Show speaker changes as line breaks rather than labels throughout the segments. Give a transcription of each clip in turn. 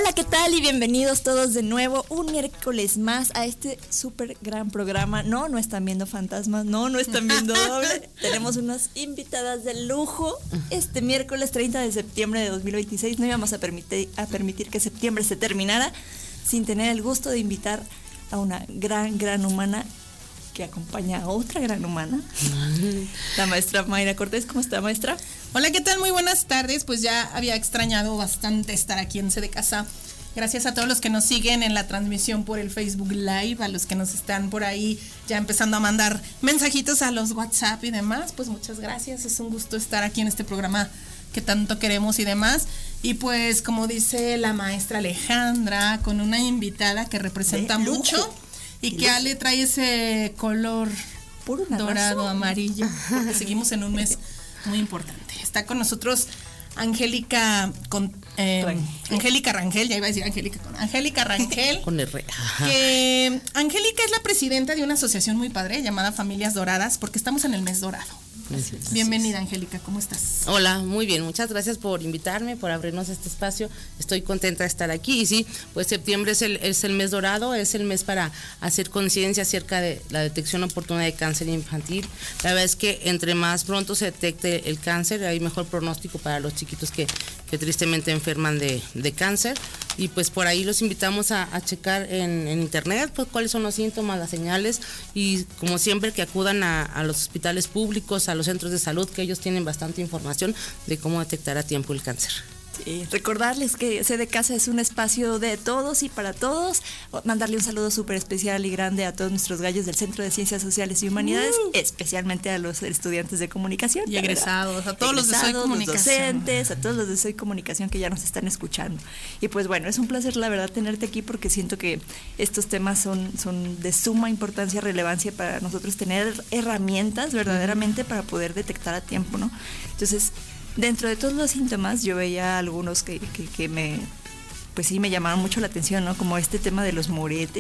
Hola, ¿qué tal? Y bienvenidos todos de nuevo un miércoles más a este súper gran programa. No están viendo fantasmas, no están viendo doble. Tenemos unas invitadas de lujo. Este miércoles 30 de septiembre de 2026 no íbamos a permitir que septiembre se terminara sin tener el gusto de invitar a una gran humana que acompaña a otra gran humana, la maestra Mayra Cortés. ¿Cómo está, maestra?
Hola, ¿qué tal? Muy buenas tardes. Pues ya había extrañado bastante estar aquí en C de Casa. Gracias a todos los que nos siguen en la transmisión por el Facebook Live, a los que nos están por ahí ya empezando a mandar mensajitos a los WhatsApp y demás. Pues muchas gracias. Es un gusto estar aquí en este programa que tanto queremos y demás. Y pues, como dice la maestra Alejandra, con una invitada que representa mucho. Y que Ale trae ese color dorado, amarillo, porque seguimos en un mes muy importante. Está con nosotros Angélica Rangel, ya iba a decir Angélica Rangel.
Con R.
Que Angélica es la presidenta de una asociación muy padre llamada Familias Doradas, porque estamos en el mes dorado. Bienvenida, Angélica, ¿cómo estás?
Hola, muy bien, muchas gracias por invitarme, por abrirnos este espacio. Estoy contenta de estar aquí. Y sí, pues septiembre es el mes dorado, es el mes para hacer conciencia acerca de la detección oportuna de cáncer infantil. La verdad es que entre más pronto se detecte el cáncer, hay mejor pronóstico para los chiquitos que tristemente enferman de cáncer. Y pues por ahí los invitamos a checar en internet pues cuáles son los síntomas, las señales, y como siempre que acudan a los hospitales públicos, a los centros de salud, que ellos tienen bastante información de cómo detectar a tiempo el cáncer.
Recordarles que C de Casa es un espacio de todos y para todos. Mandarle un saludo súper especial y grande a todos nuestros gallos del Centro de Ciencias Sociales y Humanidades, especialmente a los estudiantes de comunicación
y egresados, a todos los de Soy Comunicación,
los docentes, a todos los de Soy Comunicación que ya nos están escuchando. Y pues bueno, es un placer la verdad tenerte aquí, porque siento que estos temas son de suma importancia, relevancia para nosotros tener herramientas verdaderamente para poder detectar a tiempo, ¿no? Entonces, dentro de todos los síntomas, yo veía algunos que pues sí me llamaron mucho la atención, ¿no? Como este tema de los moretes,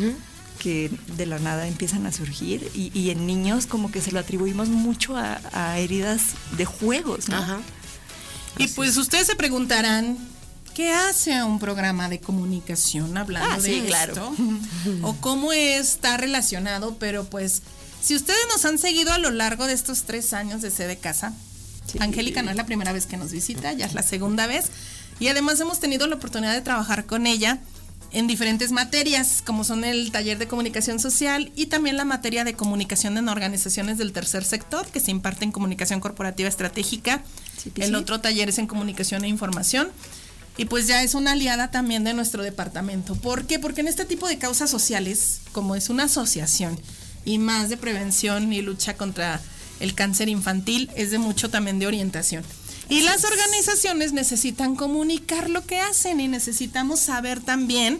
que de la nada empiezan a surgir, y en niños como que se lo atribuimos mucho a heridas de juegos, ¿no?
Ajá. Y pues ustedes se preguntarán, ¿qué hace un programa de comunicación hablando de esto? Claro. O cómo está relacionado, pero pues, si ustedes nos han seguido a lo largo de estos 3 años de C de Casa, sí. Angélica no es la primera vez que nos visita, ya es la segunda vez, y además hemos tenido la oportunidad de trabajar con ella en diferentes materias, como son el taller de comunicación social y también la materia de comunicación en organizaciones del tercer sector, que se imparte en comunicación corporativa estratégica. El otro taller es en comunicación e información, y pues ya es una aliada también de nuestro departamento. ¿Por qué? Porque en este tipo de causas sociales, como es una asociación y más de prevención y lucha contra el cáncer infantil, es de mucho también de orientación. Y las organizaciones necesitan comunicar lo que hacen, y necesitamos saber también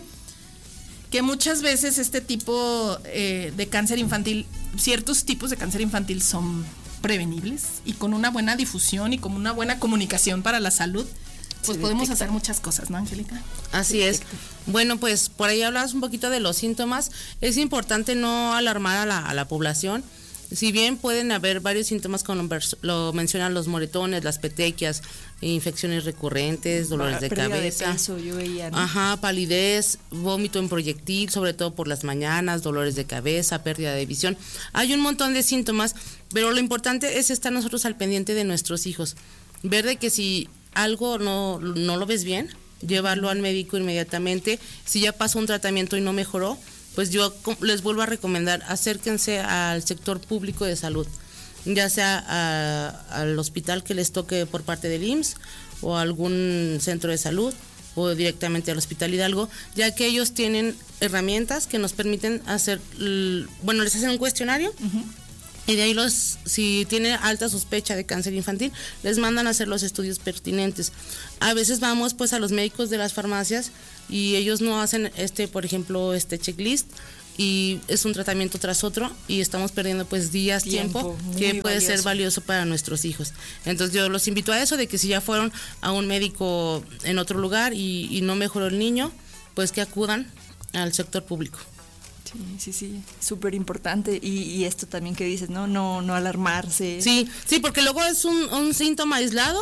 que muchas veces este tipo de cáncer infantil, ciertos tipos de cáncer infantil son prevenibles, y con una buena difusión y con una buena comunicación para la salud, pues podemos hacer muchas cosas, ¿no, Angélica?
Así es. Bueno, pues por ahí hablabas un poquito de los síntomas. Es importante no alarmar a la población. Si bien pueden haber varios síntomas, como lo mencionan los moretones, las petequias, infecciones recurrentes, dolores de cabeza,
de peso, yo veía, ¿no?
Ajá, palidez, vómito en proyectil, sobre todo por las mañanas, dolores de cabeza, pérdida de visión. Hay un montón de síntomas, pero lo importante es estar nosotros al pendiente de nuestros hijos. Ver de que si algo no lo ves bien, llevarlo al médico inmediatamente. Si ya pasó un tratamiento y no mejoró, pues yo les vuelvo a recomendar, acérquense al sector público de salud, ya sea al hospital que les toque por parte del IMSS o algún centro de salud, o directamente al Hospital Hidalgo, ya que ellos tienen herramientas que nos permiten hacer, les hacen un cuestionario, y de ahí si tiene alta sospecha de cáncer infantil, les mandan a hacer los estudios pertinentes. A veces vamos pues a los médicos de las farmacias y ellos no hacen por ejemplo, checklist, y es un tratamiento tras otro, y estamos perdiendo pues tiempo que puede ser valioso para nuestros hijos. Entonces yo los invito a eso, de que si ya fueron a un médico en otro lugar y no mejoró el niño, pues que acudan al sector público.
Sí, súper importante. Y esto también que dices, no alarmarse.
Sí, porque luego es un síntoma aislado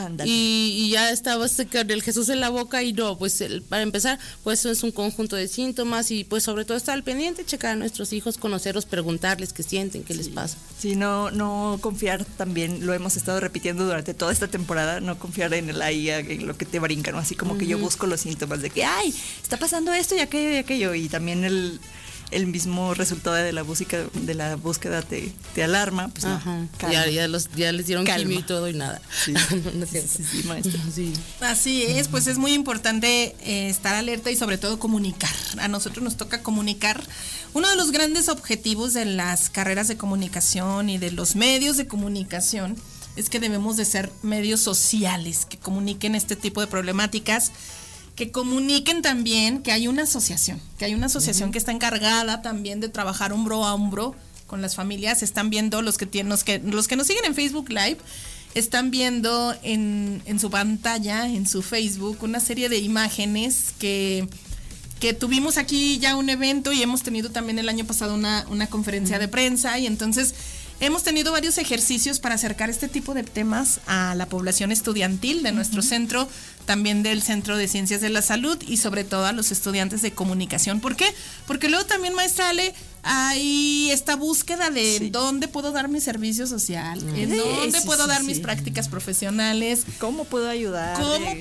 y ya estaba con el Jesús en la boca y no, pues para empezar, pues es un conjunto de síntomas y pues sobre todo estar al pendiente, checar a nuestros hijos, conocerlos, preguntarles qué sienten, qué les pasa.
Sí, no confiar también, lo hemos estado repitiendo durante toda esta temporada, no confiar en el AI, en lo que te brinca, ¿no? Así como que yo busco los síntomas de que, está pasando esto y aquello, y también el mismo resultado de la búsqueda te alarma, pues no,
ya les dieron quimio y todo y nada.
Sí, sí, maestra.
Sí.
Así es, pues es muy importante estar alerta y sobre todo comunicar. A nosotros nos toca comunicar. Uno de los grandes objetivos de las carreras de comunicación y de los medios de comunicación es que debemos de ser medios sociales que comuniquen este tipo de problemáticas, que comuniquen también que hay una asociación, que está encargada también de trabajar hombro a hombro con las familias. Están viendo los que nos siguen en Facebook Live, están viendo en su pantalla, en su Facebook, una serie de imágenes que tuvimos aquí ya un evento y hemos tenido también el año pasado una conferencia de prensa, y entonces hemos tenido varios ejercicios para acercar este tipo de temas a la población estudiantil de nuestro centro, también del Centro de Ciencias de la Salud y sobre todo a los estudiantes de comunicación. ¿Por qué? Porque luego también, maestra Ale, hay esta búsqueda de dónde puedo dar mi servicio social, en dónde puedo dar mis prácticas profesionales,
cómo puedo ayudar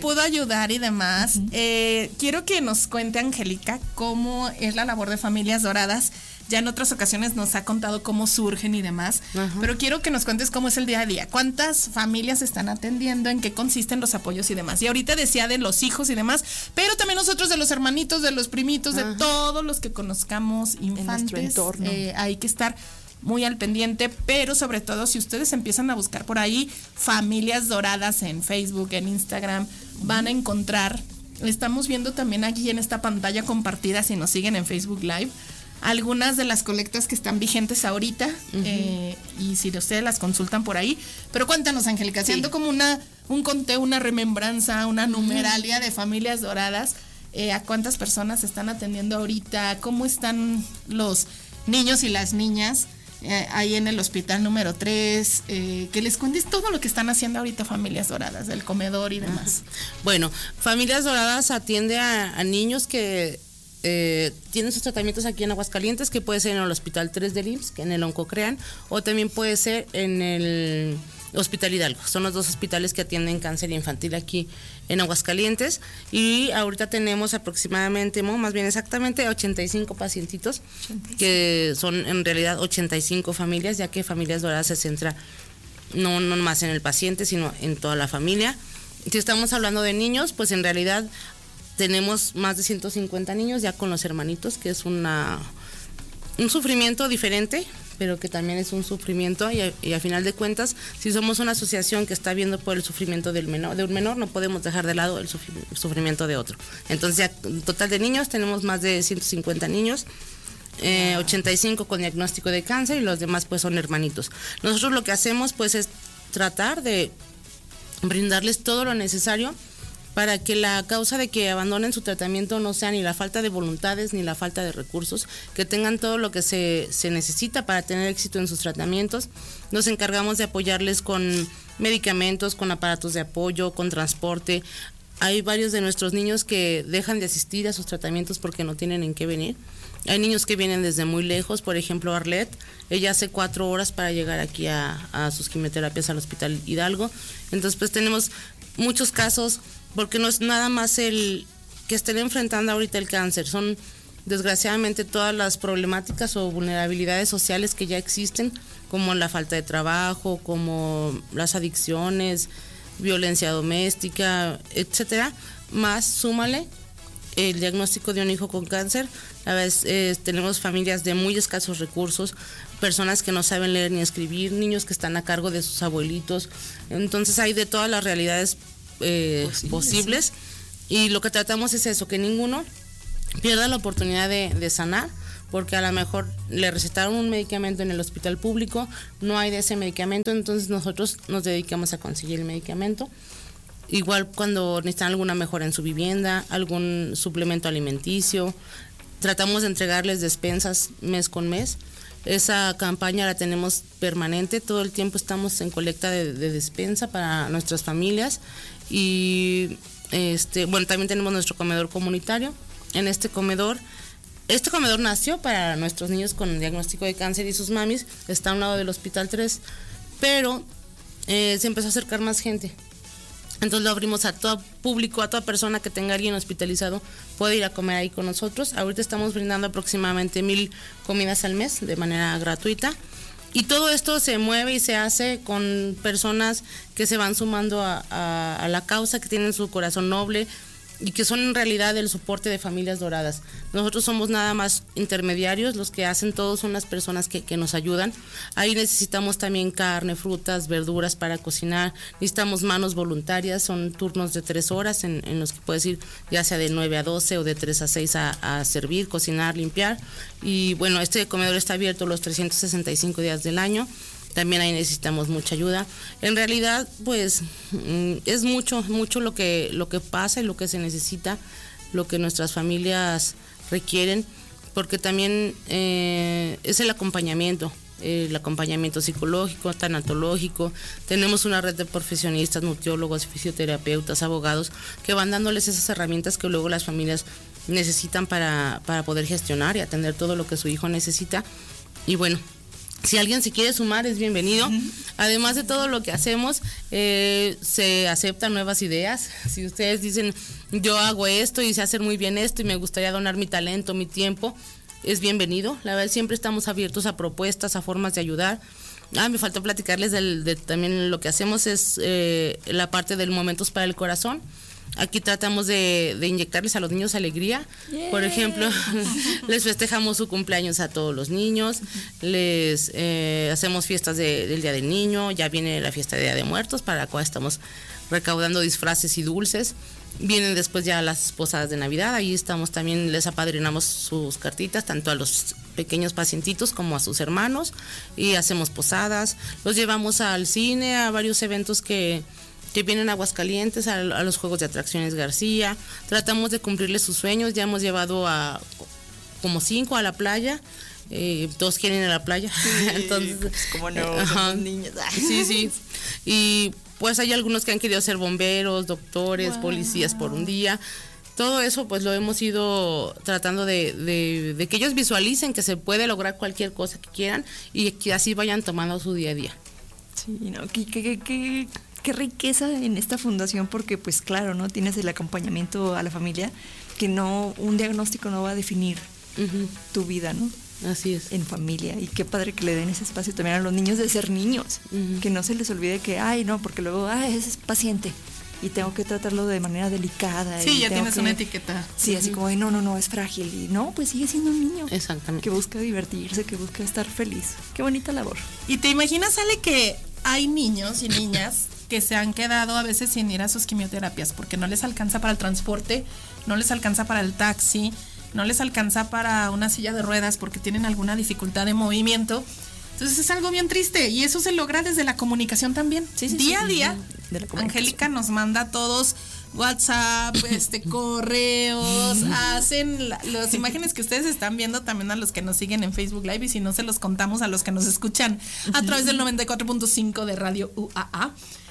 y demás. Quiero que nos cuente, Angélica, cómo es la labor de Familias Doradas. Ya en otras ocasiones nos ha contado cómo surgen y demás, pero quiero que nos cuentes cómo es el día a día. ¿Cuántas familias están atendiendo? ¿En qué consisten los apoyos y demás? Y ahorita decía de los hijos y demás, pero también nosotros de los hermanitos, de los primitos, de todos los que conozcamos infantes. En nuestro entorno. Hay que estar muy al pendiente, pero sobre todo si ustedes empiezan a buscar por ahí Familias Doradas en Facebook, en Instagram, van a encontrar, estamos viendo también aquí en esta pantalla compartida, si nos siguen en Facebook Live, algunas de las colectas que están vigentes ahorita, y si ustedes las consultan por ahí. Pero cuéntanos, Angélica, siendo como un conteo, una remembranza, una numeralia de Familias Doradas, ¿a cuántas personas están atendiendo ahorita? ¿Cómo están los niños y las niñas ahí en el hospital número 3? Que les cuentes todo lo que están haciendo ahorita Familias Doradas, del comedor y demás.
Bueno, Familias Doradas atiende a niños que tienen sus tratamientos aquí en Aguascalientes, que puede ser en el Hospital 3 del IMSS, en el Oncocrean, o también puede ser en el Hospital Hidalgo. Son los dos hospitales que atienden cáncer infantil aquí en Aguascalientes, y ahorita tenemos aproximadamente, más bien exactamente 85 pacientitos, que son en realidad 85 familias, ya que Familias Doradas se centra no más en el paciente, sino en toda la familia. Si estamos hablando de niños, pues en realidad tenemos más de 150 niños ya con los hermanitos, que es un sufrimiento diferente, pero que también es un sufrimiento, y a final de cuentas, si somos una asociación que está viendo por el sufrimiento de un menor, no podemos dejar de lado el sufrimiento de otro. Entonces ya en total de niños tenemos más de 150 niños, 85 con diagnóstico de cáncer, y los demás pues son hermanitos. Nosotros lo que hacemos pues es tratar de brindarles todo lo necesario para que la causa de que abandonen su tratamiento no sea ni la falta de voluntades ni la falta de recursos, que tengan todo lo que se necesita para tener éxito en sus tratamientos. Nos encargamos de apoyarles con medicamentos, con aparatos de apoyo, con transporte. Hay varios de nuestros niños que dejan de asistir a sus tratamientos porque no tienen en qué venir. Hay niños que vienen desde muy lejos, por ejemplo Arlet, ella hace 4 horas para llegar aquí a sus quimioterapias al Hospital Hidalgo. Entonces pues tenemos muchos casos, porque no es nada más el que estén enfrentando ahorita el cáncer, son desgraciadamente todas las problemáticas o vulnerabilidades sociales que ya existen, como la falta de trabajo, como las adicciones, violencia doméstica, etcétera, más súmale el diagnóstico de un hijo con cáncer. A veces tenemos familias de muy escasos recursos, personas que no saben leer ni escribir, niños que están a cargo de sus abuelitos. Entonces hay de todas las realidades posibles, y lo que tratamos es eso, que ninguno pierda la oportunidad de sanar, porque a lo mejor le recetaron un medicamento en el hospital público, no hay de ese medicamento, entonces nosotros nos dedicamos a conseguir el medicamento. Igual cuando necesitan alguna mejora en su vivienda, algún suplemento alimenticio, tratamos de entregarles despensas mes con mes. Esa campaña la tenemos permanente, todo el tiempo estamos en colecta de despensa para nuestras familias y también tenemos nuestro comedor comunitario. En este comedor nació para nuestros niños con diagnóstico de cáncer y sus mamis, está a un lado del Hospital 3, pero se empezó a acercar más gente. Entonces lo abrimos a todo público, a toda persona que tenga alguien hospitalizado puede ir a comer ahí con nosotros. Ahorita estamos brindando aproximadamente 1,000 comidas al mes de manera gratuita. Y todo esto se mueve y se hace con personas que se van sumando a la causa, que tienen su corazón noble y que son en realidad el soporte de Familias Doradas. Nosotros somos nada más intermediarios, los que hacen todo son las personas que nos ayudan. Ahí necesitamos también carne, frutas, verduras para cocinar, necesitamos manos voluntarias, son turnos de 3 horas en los que puedes ir ya sea de 9 a 12 o de 3 a 6 a servir, cocinar, limpiar. Y bueno, este comedor está abierto los 365 días del año. También ahí necesitamos mucha ayuda. En realidad, pues, es mucho lo que pasa y lo que se necesita, lo que nuestras familias requieren, porque también es el acompañamiento psicológico, tanatológico. Tenemos una red de profesionistas, nutriólogos, fisioterapeutas, abogados, que van dándoles esas herramientas que luego las familias necesitan para poder gestionar y atender todo lo que su hijo necesita. Y bueno, si alguien se quiere sumar, es bienvenido. Además de todo lo que hacemos, se aceptan nuevas ideas. Si ustedes dicen, yo hago esto y sé hacer muy bien esto y me gustaría donar mi talento, mi tiempo, es bienvenido. La verdad, siempre estamos abiertos a propuestas, a formas de ayudar. Me faltó platicarles de también lo que hacemos es la parte del Momentos para el Corazón. Aquí tratamos de inyectarles a los niños alegría. Yeah. Por ejemplo, les festejamos su cumpleaños a todos los niños, les hacemos fiestas del Día del Niño, ya viene la fiesta de Día de Muertos, para la cual estamos recaudando disfraces y dulces. Vienen después ya las posadas de Navidad, ahí estamos también, les apadrinamos sus cartitas, tanto a los pequeños pacientitos como a sus hermanos, y hacemos posadas, los llevamos al cine, a varios eventos que vienen a Aguascalientes, a los Juegos de Atracciones García. Tratamos de cumplirles sus sueños, ya hemos llevado a como 5 a la playa, todos quieren ir a la playa.
Sí, entonces, pues, como no, son niños.
Sí, y pues hay algunos que han querido ser bomberos, doctores, policías por un día. Todo eso pues lo hemos ido tratando de que ellos visualicen que se puede lograr cualquier cosa que quieran y que así vayan tomando su día a día.
Sí, no, qué riqueza en esta fundación, porque pues claro, ¿no? Tienes el acompañamiento a la familia, que un diagnóstico no va a definir tu vida, ¿no?
Así es.
En familia, y qué padre que le den ese espacio también a los niños de ser niños, que no se les olvide que, porque luego, es paciente y tengo que tratarlo de manera delicada.
Sí, ya tienes una etiqueta.
Sí, así como, no, es frágil, y no, pues sigue siendo un niño.
Exactamente.
Que busca divertirse, que busca estar feliz. Qué bonita labor.
Y te imaginas, Ale, que hay niños y niñas que se han quedado a veces sin ir a sus quimioterapias porque no les alcanza para el transporte, no les alcanza para el taxi, no les alcanza para una silla de ruedas porque tienen alguna dificultad de movimiento. Entonces es algo bien triste, y eso se logra desde la comunicación también. Día a día, Angélica nos manda a todos WhatsApp, correos, hacen las imágenes que ustedes están viendo, también a los que nos siguen en Facebook Live, y si no, se los contamos a los que nos escuchan a través del 94.5 de Radio UAA.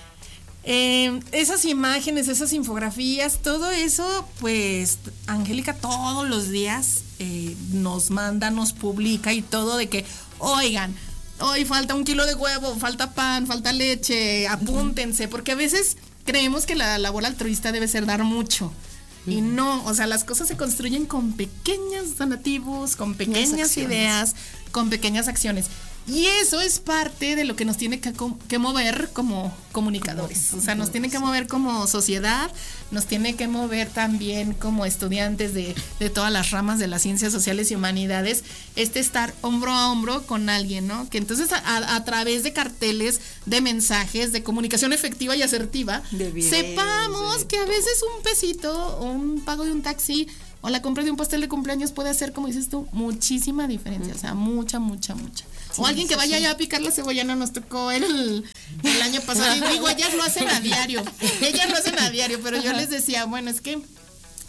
Esas imágenes, esas infografías, todo eso, pues Angélica todos los días nos manda, nos publica, y todo de que, oigan, hoy falta 1 kilo de huevo, falta pan, falta leche, apúntense, porque a veces creemos que la labor altruista debe ser dar mucho. Y no, o sea, las cosas se construyen con pequeños donativos, con pequeñas ideas, con pequeñas acciones. Y eso es parte de lo que nos tiene que mover como comunicadores. O sea, nos tiene que mover como sociedad, nos tiene que mover también como estudiantes de todas las ramas de las ciencias sociales y humanidades, estar hombro a hombro con alguien, ¿no? Que entonces a través de carteles, de mensajes, de comunicación efectiva y asertiva, sepamos que a veces un pesito, un pago de un taxi o la compra de un pastel de cumpleaños puede hacer, como dices tú, muchísima diferencia. O sea, mucha. O alguien que vaya ya a picar la cebolla, no nos tocó el año pasado. Y digo, ellas lo hacen a diario, pero yo les decía, bueno, es que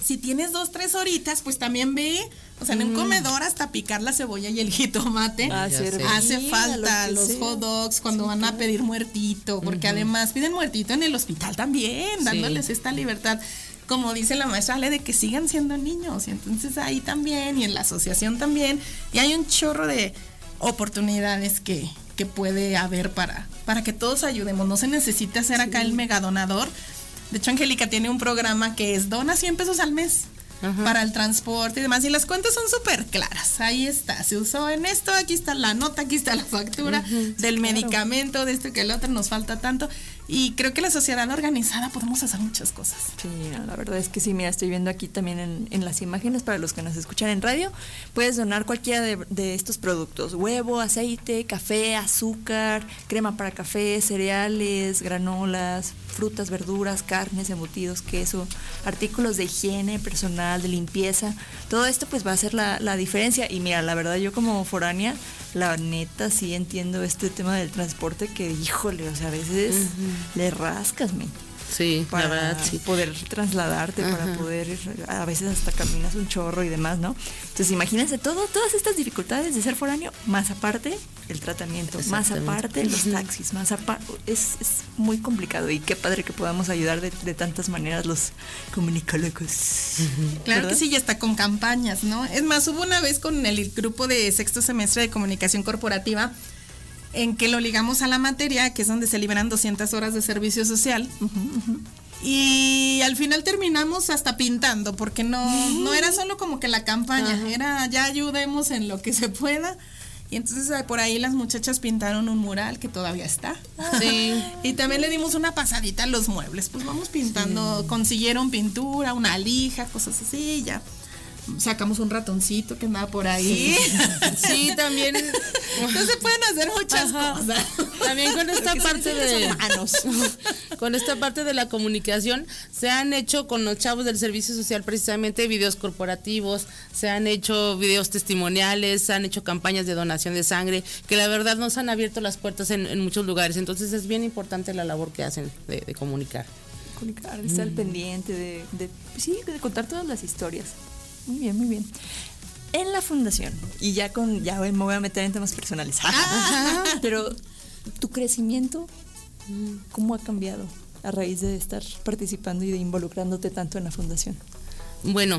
si tienes 2-3 horitas, pues también ve, o sea, en un comedor hasta picar la cebolla y el jitomate. Hace falta los hot dogs cuando van a pedir muertito, porque además piden muertito en el hospital también, dándoles esta libertad. Como dice la maestra Ale, de que sigan siendo niños, y entonces ahí también, y en la asociación también, y hay un chorro de oportunidades que puede haber para que todos ayudemos. No se necesita ser acá el megadonador. De hecho, Angélica tiene un programa que es dona 100 pesos al mes para el transporte y demás, y las cuentas son súper claras. Ahí está, se usó en esto, aquí está la nota, aquí está la factura del medicamento, de esto que el otro, nos falta tanto. Y creo que la sociedad organizada podemos hacer muchas cosas.
Sí, la verdad es que sí, mira, estoy viendo aquí también en las imágenes para los que nos escuchan en radio, puedes donar cualquiera de estos productos: huevo, aceite, café, azúcar, crema para café, cereales, granolas, frutas, verduras, carnes, embutidos, queso, artículos de higiene personal, de limpieza. Todo esto pues va a hacer la diferencia. Y mira, la verdad, yo como foránea, la neta sí entiendo este tema del transporte, que híjole, o sea, a veces le rascas,
Sí,
para
la verdad, sí.
poder trasladarte, para poder, a veces hasta caminas un chorro y demás, ¿no? Entonces imagínense todas estas dificultades de ser foráneo, más aparte el tratamiento, más aparte los taxis, más aparte, es muy complicado, y qué padre que podamos ayudar de tantas maneras los comunicólogos.
Claro, ¿verdad? Que sí, y hasta con campañas, ¿no? Es más, hubo una vez con el grupo de sexto semestre de comunicación corporativa, en que lo ligamos a la materia, que es donde se liberan 200 horas de servicio social. Y al final terminamos hasta pintando, porque no era solo como que la campaña, era ya ayudemos en lo que se pueda. Y entonces por ahí las muchachas pintaron un mural que todavía está.
Sí.
Y también le dimos una pasadita a los muebles, pues vamos pintando, consiguieron pintura, una lija, cosas así, ya. Sacamos un ratoncito que andaba por ahí.
Sí, también.
Entonces se pueden hacer muchas cosas.
También con esta parte con esta parte de la comunicación, se han hecho con los chavos del servicio social precisamente videos corporativos, se han hecho videos testimoniales, se han hecho campañas de donación de sangre, que la verdad nos han abierto las puertas en muchos lugares. Entonces es bien importante la labor que hacen de comunicar.
De estar pendiente, de contar todas las historias. Muy bien, muy bien. En la fundación, y ya me voy a meter en temas personales, pero tu crecimiento, ¿cómo ha cambiado a raíz de estar participando y de involucrándote tanto en la fundación?
Bueno,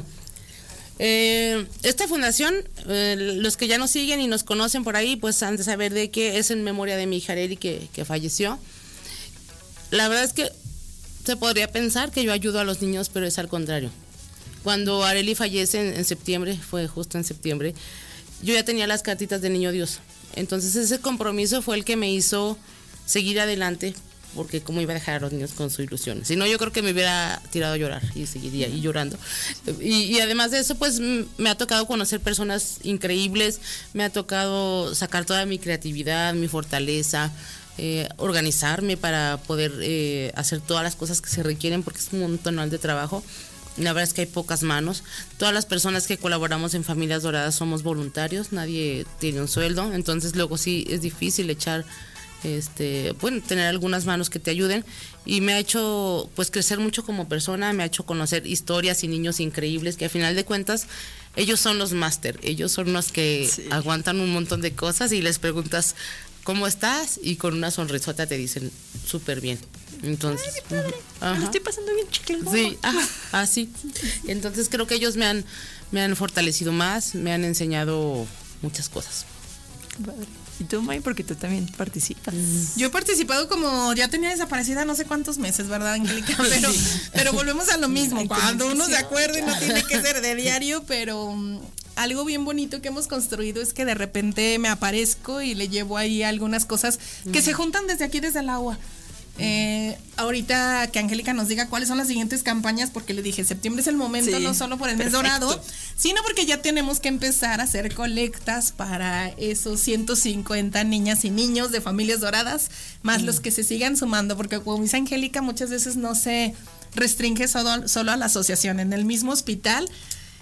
esta fundación, los que ya nos siguen y nos conocen por ahí, pues han de saber de que es en memoria de mi hija Arely, que falleció. La verdad es que se podría pensar que yo ayudo a los niños, pero es al contrario. Cuando Arely fallece en septiembre, fue justo en septiembre, yo ya tenía las cartitas de Niño Dios. Entonces ese compromiso fue el que me hizo seguir adelante, porque cómo iba a dejar a los niños con su ilusión. Si no, yo creo que me hubiera tirado a llorar y seguiría ahí llorando. Y además de eso, pues me ha tocado conocer personas increíbles, me ha tocado sacar toda mi creatividad, mi fortaleza, organizarme para poder hacer todas las cosas que se requieren, porque es un montón de trabajo. La verdad es que hay pocas manos. Todas las personas que colaboramos en Familias Doradas somos voluntarios, nadie tiene un sueldo, entonces luego sí es difícil echar, tener algunas manos que te ayuden, y me ha hecho pues crecer mucho como persona, me ha hecho conocer historias y niños increíbles que a final de cuentas ellos son los máster, ellos son los que aguantan un montón de cosas y les preguntas ¿cómo estás? Y con una sonrisota te dicen súper bien. Entonces,
me estoy pasando bien, chicle.
Sí, así. Entonces creo que ellos me han fortalecido más, me han enseñado muchas cosas.
Padre. ¿Y tú, May? Porque tú también participas.
Yo he participado, como ya tenía desaparecida no sé cuántos meses, ¿verdad, Angélica? Pero volvemos a lo mismo. Cuando uno se acuerde, no tiene que ser de diario, pero algo bien bonito que hemos construido es que de repente me aparezco y le llevo ahí algunas cosas que se juntan desde aquí, desde el agua. Ahorita que Angélica nos diga cuáles son las siguientes campañas, porque le dije, septiembre es el momento, no solo por el mes dorado, sino porque ya tenemos que empezar a hacer colectas para esos 150 niñas y niños de Familias Doradas, más los que se sigan sumando, porque como dice Angélica, muchas veces no se restringe solo a la asociación. En el mismo hospital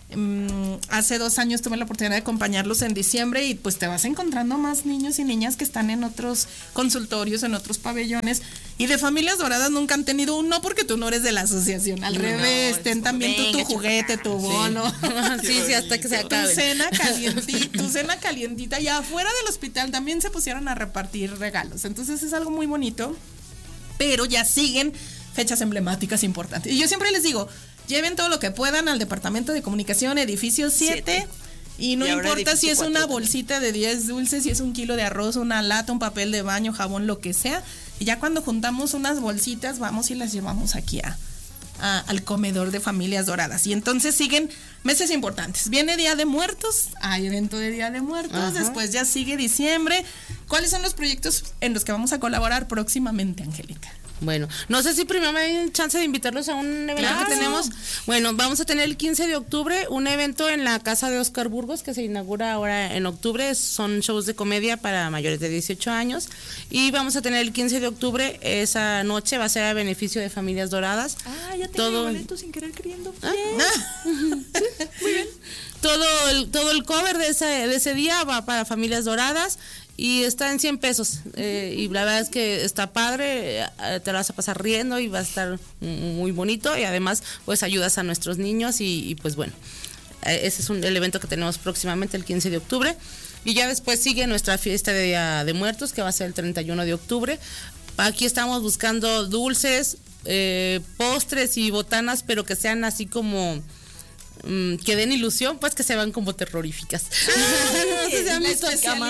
Hace 2 años tuve la oportunidad de acompañarlos en diciembre y pues te vas encontrando más niños y niñas que están en otros consultorios, en otros pabellones, y de Familias Doradas nunca han tenido un no porque tú no eres de la asociación, al revés, ten también tu juguete, tu bono.
Sí, hasta que se acabe.
Tu cena calientita, y afuera del hospital también se pusieron a repartir regalos, entonces es algo muy bonito, pero ya siguen fechas emblemáticas importantes. Y yo siempre les digo, lleven todo lo que puedan al departamento de comunicación, edificio 7. Y no importa si es una bolsita de 10 dulces, si es 1 kilo de arroz, una lata, un papel de baño, jabón, lo que sea. Y ya cuando juntamos unas bolsitas, vamos y las llevamos aquí al comedor de Familias Doradas. Y entonces siguen meses importantes. Viene Día de Muertos, hay evento de Día de Muertos, después ya sigue diciembre. ¿Cuáles son los proyectos en los que vamos a colaborar próximamente, Angélica?
Bueno, no sé si primero me den chance de invitarlos a un evento que tenemos. Bueno, vamos a tener el 15 de octubre un evento en la casa de Oscar Burgos que se inaugura ahora en octubre. Son shows de comedia para mayores de 18 años. Y vamos a tener el 15 de octubre, esa noche va a ser a beneficio de Familias Doradas.
Ya tengo boletos sin querer queriendo.
Sí, muy bien. Todo el cover de ese día va para Familias Doradas. Y está en 100 pesos. Y la verdad es que está padre, te lo vas a pasar riendo y va a estar muy bonito. Y además, pues ayudas a nuestros niños. Y pues bueno, ese es el evento que tenemos próximamente, el 15 de octubre. Y ya después sigue nuestra fiesta de Día de Muertos, que va a ser el 31 de octubre. Aquí estamos buscando dulces, postres y botanas, pero que sean así como que den ilusión, pues que se van como terroríficas. No sé si han visto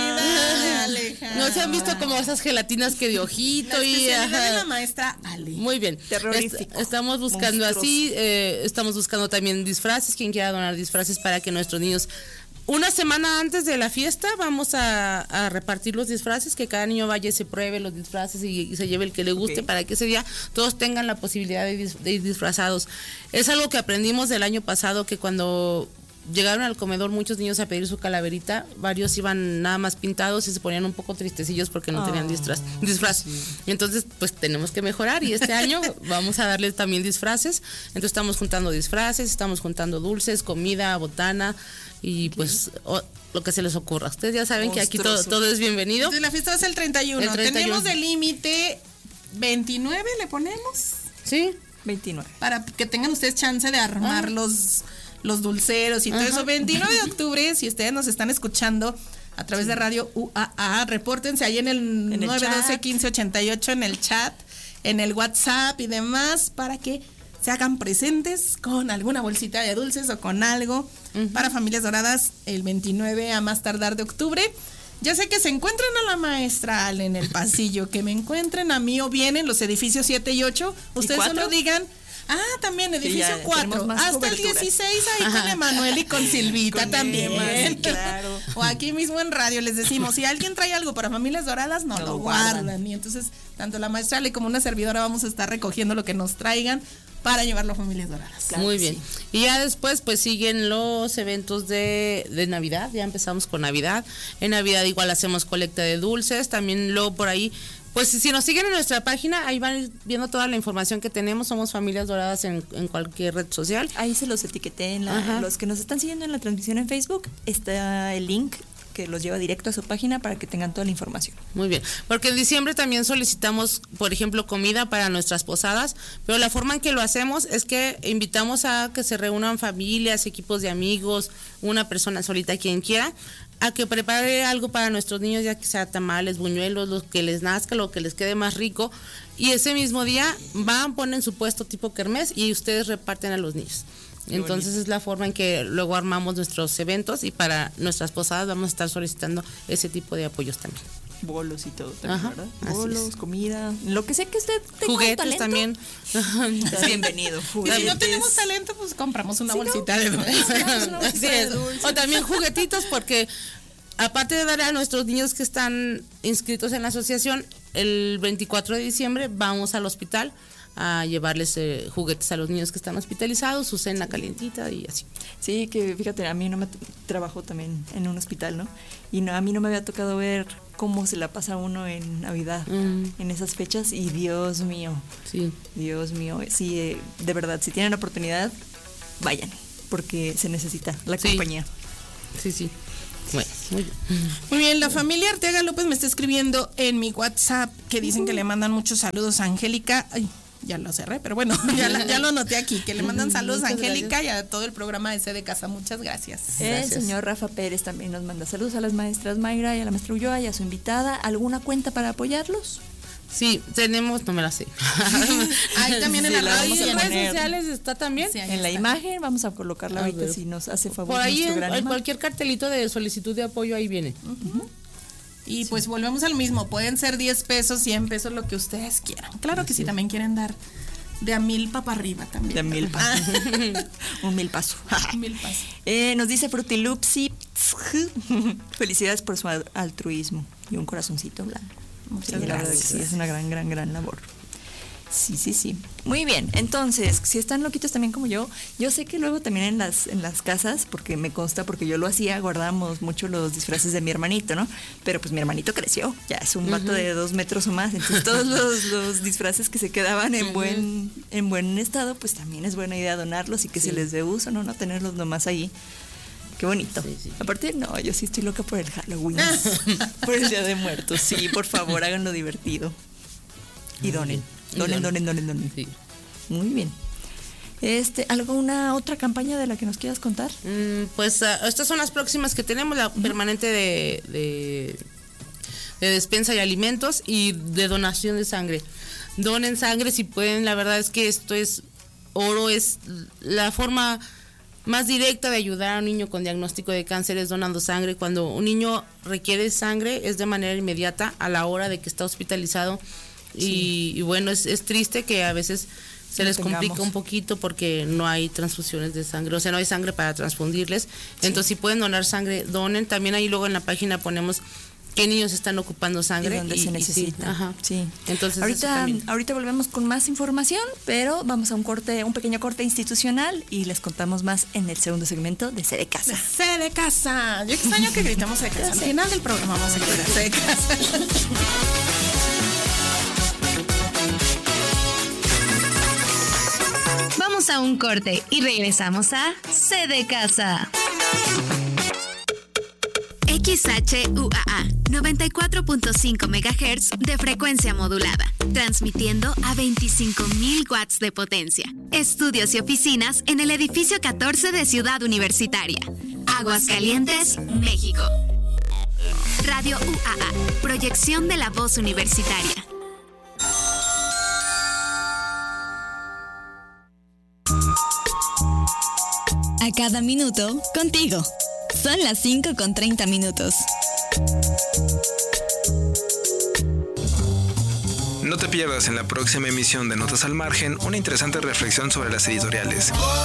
no se han visto como esas gelatinas que de ojito
la especialidad de la maestra Ale.
Muy bien. Estamos buscando así, estamos buscando también disfraces, quien quiera donar disfraces para que nuestros niños, una semana antes de la fiesta, vamos a repartir los disfraces, que cada niño vaya y se pruebe los disfraces y se lleve el que le guste, para que ese día todos tengan la posibilidad de ir disfrazados. Es algo que aprendimos del año pasado, que cuando llegaron al comedor muchos niños a pedir su calaverita, varios iban nada más pintados y se ponían un poco tristecillos porque no tenían disfraz. Sí. Entonces, pues tenemos que mejorar, y este año vamos a darles también disfraces. Entonces estamos juntando disfraces, estamos juntando dulces, comida, botana, y pues lo que se les ocurra. Ustedes ya saben que aquí todo es bienvenido.
Entonces la fiesta va a ser el 31. Tenemos de límite 29, ¿le ponemos?
Sí,
29.
Para que tengan ustedes chance de armar los dulceros y todo eso. 29 de octubre, si ustedes nos están escuchando a través de Radio UAA, repórtense ahí en el 912-1588, en el chat, en el WhatsApp y demás, para que se hagan presentes con alguna bolsita de dulces o con algo para Familias Doradas el 29 a más tardar de octubre. Ya sé que se encuentran a la maestra Ale en el pasillo, que me encuentren a mí o bien en los edificios 7 y 8. Ustedes solo digan... también edificio 4, hasta el 16 ahí con Emanuel y con Silvita también.
Claro.
O aquí mismo en radio les decimos, si alguien trae algo para Familias Doradas, no lo guardan. Y entonces, tanto la maestra Ale como una servidora vamos a estar recogiendo lo que nos traigan para llevarlo a Familias Doradas.
Claro, muy bien. Sí. Y ya después pues siguen los eventos de Navidad, ya empezamos con Navidad. En Navidad igual hacemos colecta de dulces, también luego por ahí, pues si nos siguen en nuestra página, ahí van viendo toda la información que tenemos. Somos Familias Doradas en cualquier red social.
Ahí se los etiqueté los que nos están siguiendo en la transmisión en Facebook, está el link que los lleva directo a su página para que tengan toda la información.
Muy bien, porque en diciembre también solicitamos, por ejemplo, comida para nuestras posadas, pero la forma en que lo hacemos es que invitamos a que se reúnan familias, equipos de amigos, una persona solita, quien quiera, a que prepare algo para nuestros niños, ya que sea tamales, buñuelos, lo que les nazca, lo que les quede más rico, y ese mismo día ponen su puesto tipo kermés y ustedes reparten a los niños. Entonces es la forma en que luego armamos nuestros eventos, y para nuestras posadas vamos a estar solicitando ese tipo de apoyos también.
Bolos y todo también, ¿verdad? Bolos, comida, lo que sea que usted tenga.
Juguetes también.
Bienvenido.
Y si no tenemos talento, pues compramos una bolsita de dulces.
O también juguetitos, porque aparte de dar a nuestros niños que están inscritos en la asociación, el 24 de diciembre vamos al hospital a llevarles juguetes a los niños que están hospitalizados, su cena calientita y así.
Sí, que fíjate, a mí no me trabajo también en un hospital, ¿no? Y a mí no me había tocado ver cómo se la pasa uno en Navidad, en esas fechas, y Dios mío, sí, de verdad, si tienen la oportunidad, vayan, porque se necesita la compañía.
Sí. Bueno,
muy bien, la familia Arteaga López me está escribiendo en mi WhatsApp que dicen que le mandan muchos saludos a Angélica. Ay, ya lo cerré, pero bueno, ya lo anoté aquí, que le mandan saludos a Angélica y a todo el programa de C de Casa. Muchas gracias.
El señor Rafa Pérez también nos manda saludos a las maestras Mayra y a la maestra Ulloa y a su invitada. ¿Alguna cuenta para apoyarlos?
Sí, tenemos, no me la sé.
Ahí también en las
redes sociales está también.
Sí, en la imagen, vamos a colocarla ahorita si nos hace favor.
Por ahí en cualquier cartelito de solicitud de apoyo ahí viene.
Y pues volvemos al mismo, pueden ser 10 pesos, 100 pesos, lo que ustedes quieran. Claro que sí, también quieren dar de a 1,000 para arriba también.
De a 1,000 un 1,000 paso.
1,000 paso.
Nos dice Frutilupsi, felicidades por su altruismo y un corazoncito blanco.
Muchas gracias.
Sí, es una gran labor. Sí. Muy bien, entonces, si están loquitos también como yo sé que luego también en las casas, porque me consta, porque yo lo hacía, guardábamos mucho los disfraces de mi hermanito, ¿no? Pero pues mi hermanito creció, ya es un vato de 2 metros o más, entonces todos los disfraces que se quedaban en buen estado, pues también es buena idea donarlos y que se les dé uso, no tenerlos nomás ahí. Qué bonito. Sí. Aparte, no, yo sí estoy loca por el Halloween, por el Día de Muertos. Sí, por favor, háganlo divertido. Y donen. Sí. Muy bien. ¿Alguna otra campaña de la que nos quieras contar?
Pues estas son las próximas que tenemos, la permanente de despensa y alimentos y de donación de sangre. Donen sangre si pueden, la verdad es que esto es oro, es la forma más directa de ayudar a un niño con diagnóstico de cáncer es donando sangre. Cuando un niño requiere sangre es de manera inmediata a la hora de que está hospitalizado. Y bueno, es triste que a veces se les complica un poquito porque no hay transfusiones de sangre, o sea, no hay sangre para transfundirles. Entonces, si pueden donar sangre, donen. También ahí luego en la página ponemos qué niños están ocupando sangre.
Y dónde se necesita. Sí.
Entonces,
ahorita volvemos con más información, pero vamos a un pequeño corte institucional y les contamos más en el segundo segmento de C de Casa.
C de Casa. Yo extraño que gritamos C de Casa. Al final del programa vamos a gritar C de Casa.
Vamos a un corte y regresamos a C de Casa. XHUAA 94.5 MHz de frecuencia modulada, transmitiendo a 25,000 watts de potencia. Estudios y oficinas en el edificio 14 de Ciudad Universitaria, Aguascalientes, México. Radio UAA, proyección de la voz universitaria. A cada minuto, contigo. Son las 5:30.
No te pierdas en la próxima emisión de Notas al Margen una interesante reflexión sobre las editoriales.